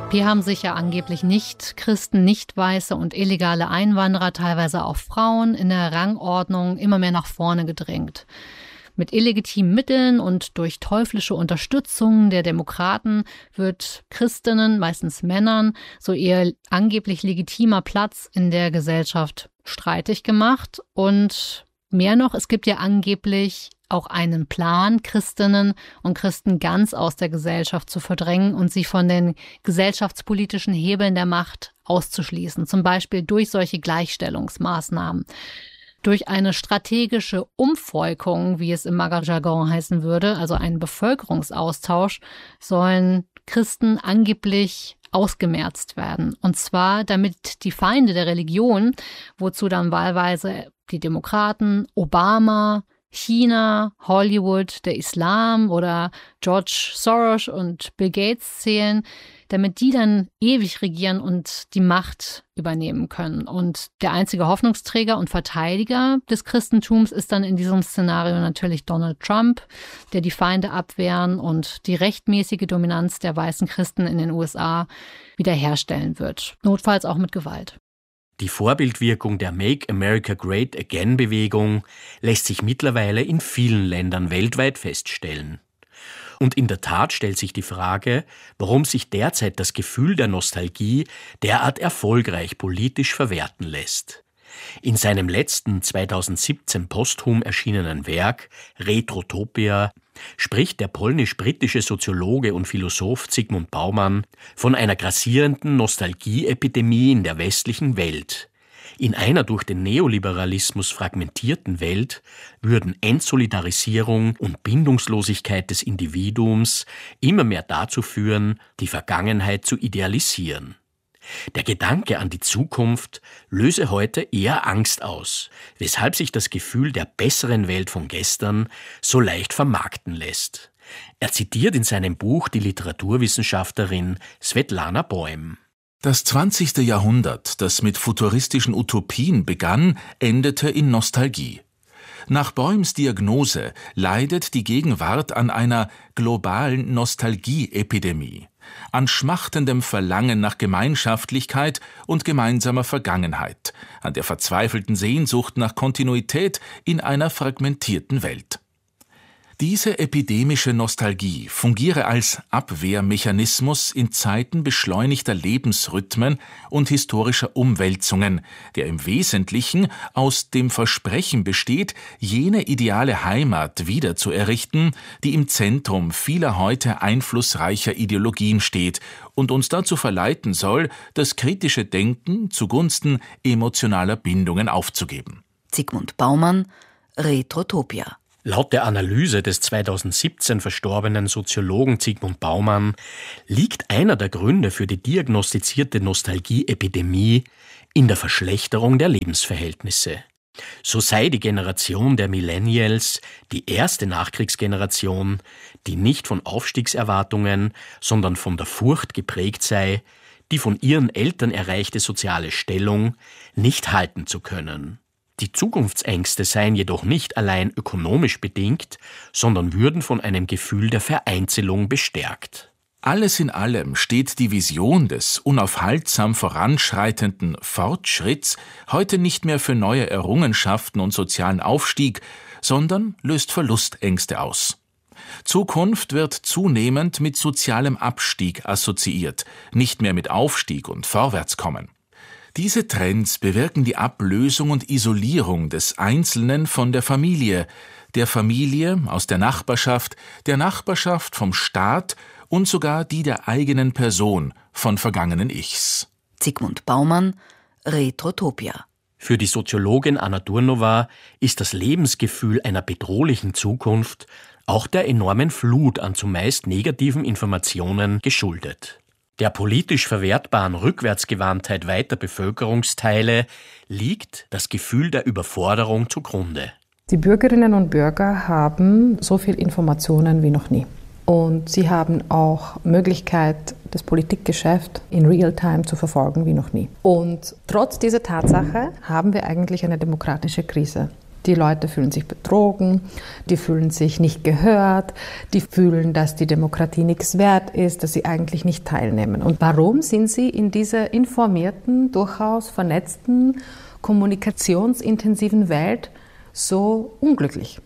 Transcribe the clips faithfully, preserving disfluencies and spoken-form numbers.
Hier haben sich ja angeblich Nicht-Christen, Nicht-Weiße und illegale Einwanderer, teilweise auch Frauen, in der Rangordnung immer mehr nach vorne gedrängt. Mit illegitimen Mitteln und durch teuflische Unterstützung der Demokraten wird Christinnen, meistens Männern, so ihr angeblich legitimer Platz in der Gesellschaft streitig gemacht. Und mehr noch, es gibt ja angeblich auch einen Plan, Christinnen und Christen ganz aus der Gesellschaft zu verdrängen und sie von den gesellschaftspolitischen Hebeln der Macht auszuschließen, zum Beispiel durch solche Gleichstellungsmaßnahmen. Durch eine strategische Umvolkung, wie es im Maga-Jargon heißen würde, also einen Bevölkerungsaustausch, sollen Christen angeblich ausgemerzt werden. Und zwar, damit die Feinde der Religion, wozu dann wahlweise die Demokraten, Obama, China, Hollywood, der Islam oder George Soros und Bill Gates zählen, damit die dann ewig regieren und die Macht übernehmen können. Und der einzige Hoffnungsträger und Verteidiger des Christentums ist dann in diesem Szenario natürlich Donald Trump, der die Feinde abwehren und die rechtmäßige Dominanz der weißen Christen in den U S A wiederherstellen wird, notfalls auch mit Gewalt. Die Vorbildwirkung der Make America Great Again-Bewegung lässt sich mittlerweile in vielen Ländern weltweit feststellen. Und in der Tat stellt sich die Frage, warum sich derzeit das Gefühl der Nostalgie derart erfolgreich politisch verwerten lässt. In seinem letzten zweitausendsiebzehn posthum erschienenen Werk Retrotopia spricht der polnisch-britische Soziologe und Philosoph Zygmunt Bauman von einer grassierenden Nostalgieepidemie in der westlichen Welt. In einer durch den Neoliberalismus fragmentierten Welt würden Entsolidarisierung und Bindungslosigkeit des Individuums immer mehr dazu führen, die Vergangenheit zu idealisieren. Der Gedanke an die Zukunft löse heute eher Angst aus, weshalb sich das Gefühl der besseren Welt von gestern so leicht vermarkten lässt. Er zitiert in seinem Buch die Literaturwissenschaftlerin Svetlana Boym. Das zwanzigste Jahrhundert, das mit futuristischen Utopien begann, endete in Nostalgie. Nach Boyms Diagnose leidet die Gegenwart an einer globalen Nostalgieepidemie, an schmachtendem Verlangen nach Gemeinschaftlichkeit und gemeinsamer Vergangenheit, an der verzweifelten Sehnsucht nach Kontinuität in einer fragmentierten Welt. Diese epidemische Nostalgie fungiere als Abwehrmechanismus in Zeiten beschleunigter Lebensrhythmen und historischer Umwälzungen, der im Wesentlichen aus dem Versprechen besteht, jene ideale Heimat wiederzuerrichten, die im Zentrum vieler heute einflussreicher Ideologien steht und uns dazu verleiten soll, das kritische Denken zugunsten emotionaler Bindungen aufzugeben. Zygmunt Bauman, Retrotopia. Laut der Analyse des zweitausendsiebzehn verstorbenen Soziologen Zygmunt Bauman liegt einer der Gründe für die diagnostizierte Nostalgieepidemie in der Verschlechterung der Lebensverhältnisse. So sei die Generation der Millennials die erste Nachkriegsgeneration, die nicht von Aufstiegserwartungen, sondern von der Furcht geprägt sei, die von ihren Eltern erreichte soziale Stellung nicht halten zu können. Die Zukunftsängste seien jedoch nicht allein ökonomisch bedingt, sondern würden von einem Gefühl der Vereinzelung bestärkt. Alles in allem steht die Vision des unaufhaltsam voranschreitenden Fortschritts heute nicht mehr für neue Errungenschaften und sozialen Aufstieg, sondern löst Verlustängste aus. Zukunft wird zunehmend mit sozialem Abstieg assoziiert, nicht mehr mit Aufstieg und Vorwärtskommen. Diese Trends bewirken die Ablösung und Isolierung des Einzelnen von der Familie, der Familie aus der Nachbarschaft, der Nachbarschaft vom Staat und sogar die der eigenen Person von vergangenen Ichs. Zygmunt Bauman, Retrotopia. Für die Soziologin Anna Durnova ist das Lebensgefühl einer bedrohlichen Zukunft auch der enormen Flut an zumeist negativen Informationen geschuldet. Der politisch verwertbaren Rückwärtsgewandtheit weiter Bevölkerungsteile liegt das Gefühl der Überforderung zugrunde. Die Bürgerinnen und Bürger haben so viel Informationen wie noch nie. Und sie haben auch Möglichkeit, das Politikgeschäft in Realtime zu verfolgen wie noch nie. Und trotz dieser Tatsache haben wir eigentlich eine demokratische Krise. Die Leute fühlen sich betrogen, die fühlen sich nicht gehört, die fühlen, dass die Demokratie nichts wert ist, dass sie eigentlich nicht teilnehmen. Und warum sind sie in dieser informierten, durchaus vernetzten, kommunikationsintensiven Welt so unglücklich?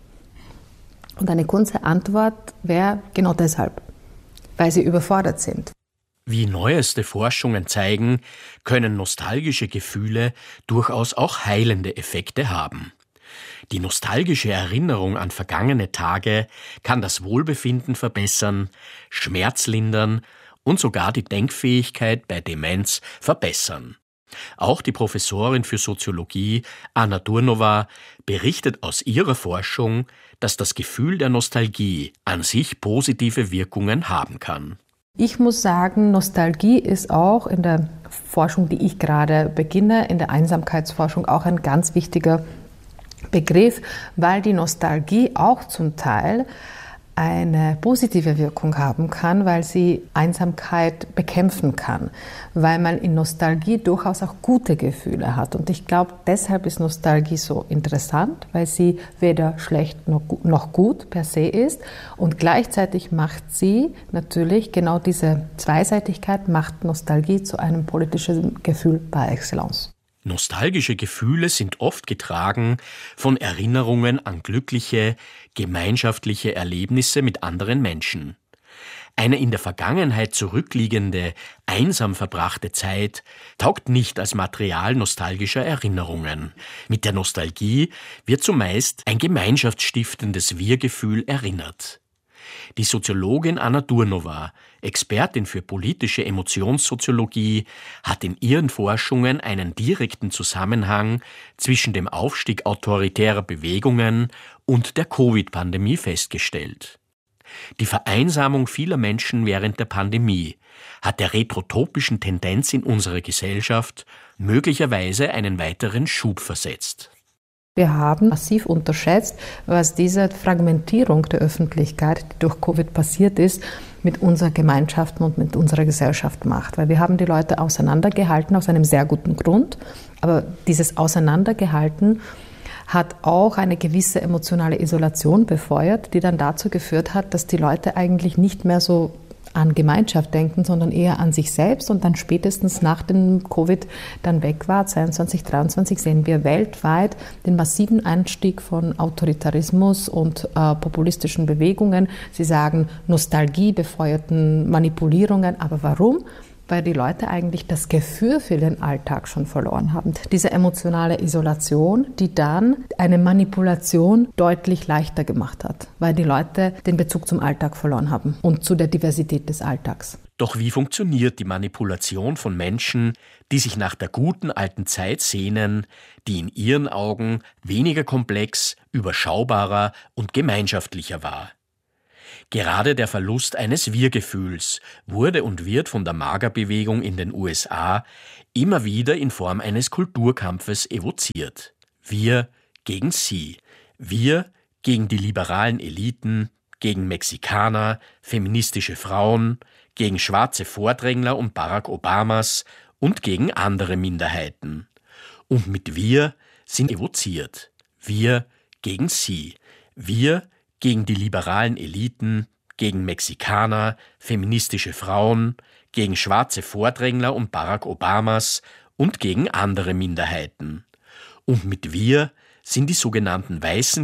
Und eine kurze Antwort wäre genau deshalb, weil sie überfordert sind. Wie neueste Forschungen zeigen, können nostalgische Gefühle durchaus auch heilende Effekte haben. Die nostalgische Erinnerung an vergangene Tage kann das Wohlbefinden verbessern, Schmerz lindern und sogar die Denkfähigkeit bei Demenz verbessern. Auch die Professorin für Soziologie Anna Durnova berichtet aus ihrer Forschung, dass das Gefühl der Nostalgie an sich positive Wirkungen haben kann. Ich muss sagen, Nostalgie ist auch in der Forschung, die ich gerade beginne, in der Einsamkeitsforschung auch ein ganz wichtiger Begriff, weil die Nostalgie auch zum Teil eine positive Wirkung haben kann, weil sie Einsamkeit bekämpfen kann, weil man in Nostalgie durchaus auch gute Gefühle hat. Und ich glaube, deshalb ist Nostalgie so interessant, weil sie weder schlecht noch gut per se ist und gleichzeitig macht sie natürlich genau diese Zweiseitigkeit, macht Nostalgie zu einem politischen Gefühl par excellence. Nostalgische Gefühle sind oft getragen von Erinnerungen an glückliche, gemeinschaftliche Erlebnisse mit anderen Menschen. Eine in der Vergangenheit zurückliegende, einsam verbrachte Zeit taugt nicht als Material nostalgischer Erinnerungen. Mit der Nostalgie wird zumeist ein gemeinschaftsstiftendes Wir-Gefühl erinnert. Die Soziologin Anna Durnova, Expertin für politische Emotionssoziologie, hat in ihren Forschungen einen direkten Zusammenhang zwischen dem Aufstieg autoritärer Bewegungen und der Covid-Pandemie festgestellt. Die Vereinsamung vieler Menschen während der Pandemie hat der retrotopischen Tendenz in unserer Gesellschaft möglicherweise einen weiteren Schub versetzt. Wir haben massiv unterschätzt, was diese Fragmentierung der Öffentlichkeit, die durch Covid passiert ist, mit unseren Gemeinschaften und mit unserer Gesellschaft macht. Weil wir haben die Leute auseinandergehalten aus einem sehr guten Grund, aber dieses Auseinandergehalten hat auch eine gewisse emotionale Isolation befeuert, die dann dazu geführt hat, dass die Leute eigentlich nicht mehr so an Gemeinschaft denken, sondern eher an sich selbst und dann spätestens nach dem Covid dann weg war, zweiundzwanzig, dreiundzwanzig, sehen wir weltweit den massiven Anstieg von Autoritarismus und äh, populistischen Bewegungen. Sie sagen, Nostalgie befeuerten Manipulierungen, aber warum? Weil die Leute eigentlich das Gefühl für den Alltag schon verloren haben. Diese emotionale Isolation, die dann eine Manipulation deutlich leichter gemacht hat, weil die Leute den Bezug zum Alltag verloren haben und zu der Diversität des Alltags. Doch wie funktioniert die Manipulation von Menschen, die sich nach der guten alten Zeit sehnen, die in ihren Augen weniger komplex, überschaubarer und gemeinschaftlicher war? Gerade der Verlust eines Wir-Gefühls wurde und wird von der MAGA-Bewegung in den U S A immer wieder in Form eines Kulturkampfes evoziert. Wir gegen sie. Wir gegen die liberalen Eliten, gegen Mexikaner, feministische Frauen, gegen schwarze Vordrängler und Barack Obamas und gegen andere Minderheiten. Und mit wir sind evoziert. Wir gegen sie. Wir gegen die liberalen Eliten, gegen Mexikaner, feministische Frauen, gegen schwarze Vordrängler und Barack Obamas und gegen andere Minderheiten. Und mit wir sind die sogenannten weißen